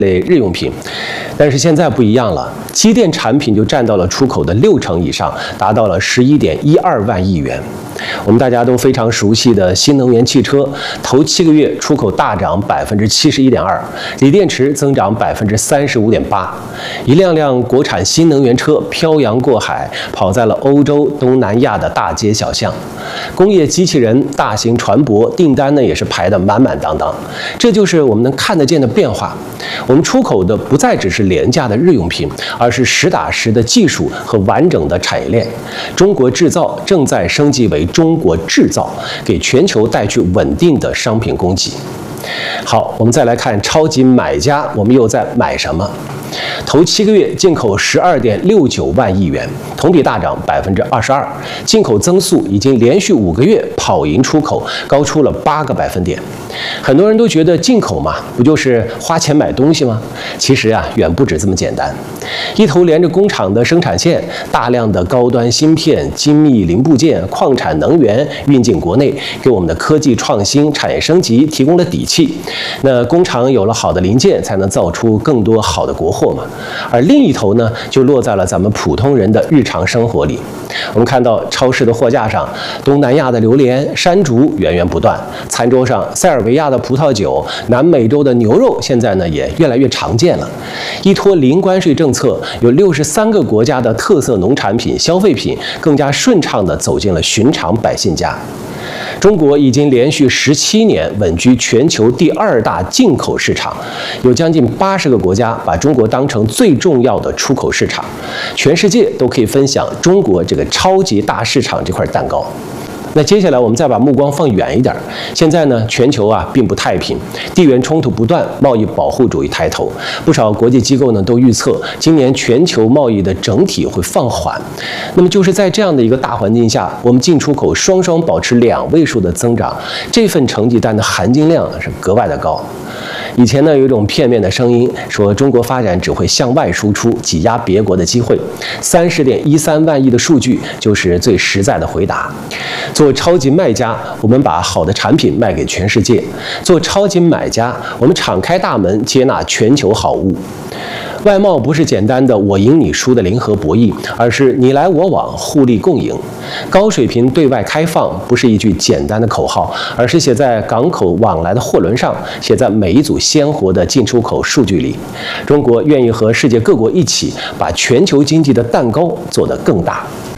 类日用品，但是现在不一样了，机电产品就占到了出口的60%以上，达到了11.12万亿元。我们大家都非常熟悉的新能源汽车，头7个月出口大涨71.2%，锂电池增长35.8%，一辆辆国产新能源车漂洋过海，跑在了欧洲、东南亚的大街小巷。工业机器人、大型船舶订单呢也是排得满满当当，这就是我们能看得见的变化。我们出口的不再只是廉价的日用品，而是实打实的技术和完整的产业链。中国制造正在升级为中国制造，给全球带去稳定的商品供给。好，我们再来看超级买家，我们又在买什么？头7个月进口12.69万亿元，同比大涨22%，进口增速已经连续5个月跑赢出口，高出了8个百分点。很多人都觉得进口嘛，不就是花钱买东西吗？其实啊，远不止这么简单。一头连着工厂的生产线，大量的高端芯片、精密零部件、矿产能源运进国内，给我们的科技创新、产业升级提供了底气。那工厂有了好的零件，才能造出更多好的国货嘛。而另一头呢，就落在了咱们普通人的日常生活里。我们看到超市的货架上，东南亚的榴莲、山竹源源不断；餐桌上，塞尔维亚的葡萄酒、南美洲的牛肉，现在呢也越来越常见了。依托零关税政策，有63个国家的特色农产品、消费品更加顺畅地走进了寻常百姓家。中国已经连续17年稳居全球第2大进口市场，有将近80个国家把中国当成最重要的出口市场，全世界都可以分享中国这个超级大市场这块蛋糕。那接下来我们再把目光放远一点，现在呢，全球啊并不太平，地缘冲突不断，贸易保护主义抬头，不少国际机构呢都预测今年全球贸易的整体会放缓。那么就是在这样的一个大环境下，我们进出口双双保持2位数的增长，这份成绩单的含金量是格外的高。以前呢有一种片面的声音说中国发展只会向外输出，挤压别国的机会，30.13万亿的数据就是最实在的回答。做超级卖家，我们把好的产品卖给全世界；做超级买家，我们敞开大门接纳全球好物。外贸不是简单的我赢你输的零和博弈，而是你来我往，互利共赢。高水平对外开放不是一句简单的口号，而是写在港口往来的货轮上，写在每一组鲜活的进出口数据里。中国愿意和世界各国一起把全球经济的蛋糕做得更大。